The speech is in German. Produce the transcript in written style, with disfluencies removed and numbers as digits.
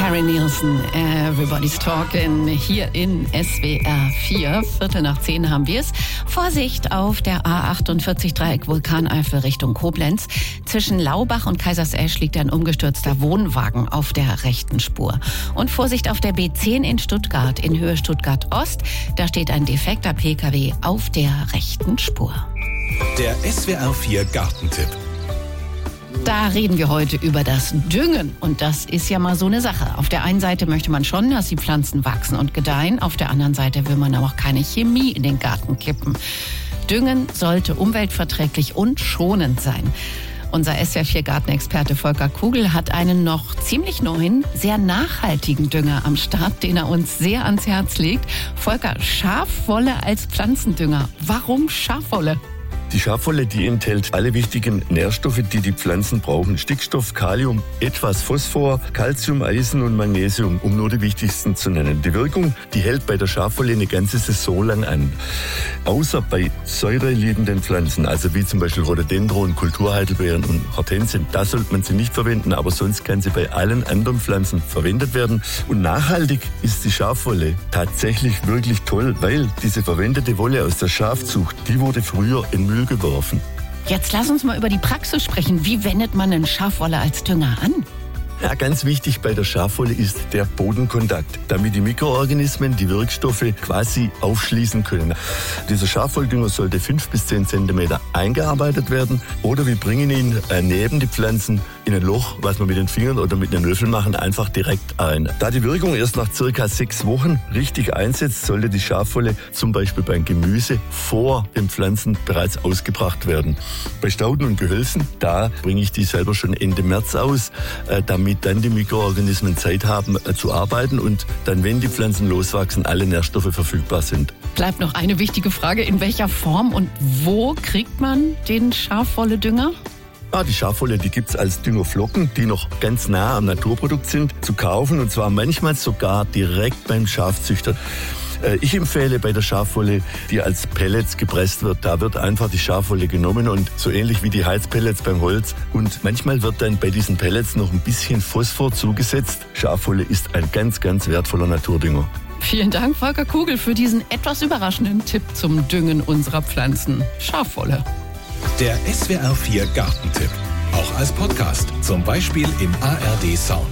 Harry Nilsson, Everybody's Talking, hier in SWR 4. 9:15 haben wir es. Vorsicht auf der A48 Dreieck Vulkaneifel Richtung Koblenz. Zwischen Laubach und Kaisersesch liegt ein umgestürzter Wohnwagen auf der rechten Spur. Und Vorsicht auf der B10 in Stuttgart, in Höhe Stuttgart Ost. Da steht ein defekter Pkw auf der rechten Spur. Der SWR 4 Gartentipp. Da reden wir heute über das Düngen. Und das ist ja mal so eine Sache. Auf der einen Seite möchte man schon, dass die Pflanzen wachsen und gedeihen. Auf der anderen Seite will man aber auch keine Chemie in den Garten kippen. Düngen sollte umweltverträglich und schonend sein. Unser SWR 4 Gartenexperte Volker Kugel hat einen noch ziemlich neuen, sehr nachhaltigen Dünger am Start, den er uns sehr ans Herz legt. Volker, Schafwolle als Pflanzendünger. Warum Schafwolle? Die Schafwolle, die enthält alle wichtigen Nährstoffe, die die Pflanzen brauchen. Stickstoff, Kalium, etwas Phosphor, Calcium, Eisen und Magnesium, um nur die wichtigsten zu nennen. Die Wirkung, die hält bei der Schafwolle eine ganze Saison lang an. Außer bei säureliebenden Pflanzen, also wie zum Beispiel Rhododendron, Kulturheidelbeeren und Hortensien, da sollte man sie nicht verwenden, aber sonst kann sie bei allen anderen Pflanzen verwendet werden. Und nachhaltig ist die Schafwolle tatsächlich wirklich toll, weil diese verwendete Wolle aus der Schafzucht, die wurde früher in Müll geworfen. Jetzt lass uns mal über die Praxis sprechen. Wie wendet man eine Schafwolle als Dünger an? Ja, ganz wichtig bei der Schafwolle ist der Bodenkontakt, damit die Mikroorganismen die Wirkstoffe quasi aufschließen können. Dieser Schafwolldünger sollte 5 bis 10 Zentimeter eingearbeitet werden oder wir bringen ihn neben die Pflanzen in ein Loch, was wir mit den Fingern oder mit einem Löffel machen, einfach direkt ein. Da die Wirkung erst nach circa 6 Wochen richtig einsetzt, sollte die Schafwolle zum Beispiel beim Gemüse vor den Pflanzen bereits ausgebracht werden. Bei Stauden und Gehölzen, da bringe ich die selber schon Ende März aus, damit dann die Mikroorganismen Zeit haben zu arbeiten und dann, wenn die Pflanzen loswachsen, alle Nährstoffe verfügbar sind. Bleibt noch eine wichtige Frage. In welcher Form und wo kriegt man den Schafwolle-Dünger? Die Schafwolle, die gibt's als Düngerflocken, die noch ganz nah am Naturprodukt sind, zu kaufen und zwar manchmal sogar direkt beim Schafzüchter. Ich empfehle bei der Schafwolle, die als Pellets gepresst wird, da wird einfach die Schafwolle genommen und so ähnlich wie die Heizpellets beim Holz. Und manchmal wird dann bei diesen Pellets noch ein bisschen Phosphor zugesetzt. Schafwolle ist ein ganz, ganz wertvoller Naturdünger. Vielen Dank, Volker Kugel, für diesen etwas überraschenden Tipp zum Düngen unserer Pflanzen. Schafwolle. Der SWR 4 Gartentipp. Auch als Podcast, zum Beispiel im ARD Sound.